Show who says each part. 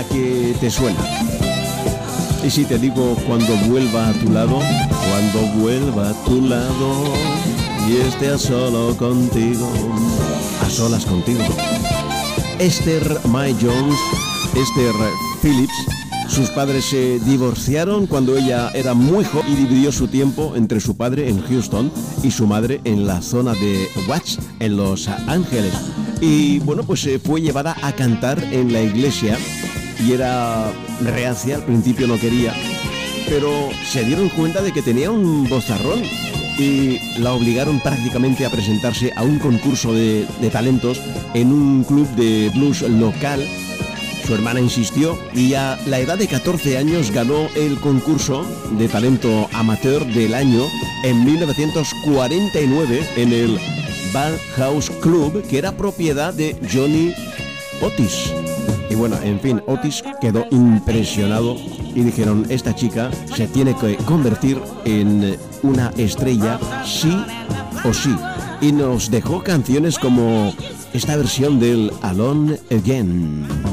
Speaker 1: ¿A que te suena? Y si te digo cuando vuelva a tu lado, cuando vuelva a tu lado y esté a solo contigo, a solas contigo. Esther Mae Jones, Esther Phillips, sus padres se divorciaron cuando ella era muy joven y dividió su tiempo entre su padre en Houston y su madre en la zona de Watts, en Los Ángeles. Y bueno, pues fue llevada a cantar en la iglesia y era reacia, al principio no quería, pero se dieron cuenta de que tenía un vozarrón y la obligaron prácticamente a presentarse a un concurso de talentos en un club de blues local. Su hermana insistió y a la edad de 14 años ganó el concurso de talento amateur del año en 1949 en el Band House Club, que era propiedad de Johnny Otis. Y bueno, en fin, Otis quedó impresionado y dijeron, esta chica se tiene que convertir en una estrella sí o sí. Y nos dejó canciones como esta versión del Alone Again.